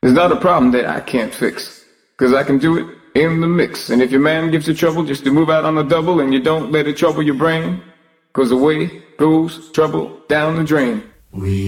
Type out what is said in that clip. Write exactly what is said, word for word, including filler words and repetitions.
It's not a problem that I can't fix, cause I can do it in the mix. And if your man gives you trouble, just to move out on the double and you don't let it trouble your brain, cause away goes trouble down the drain. We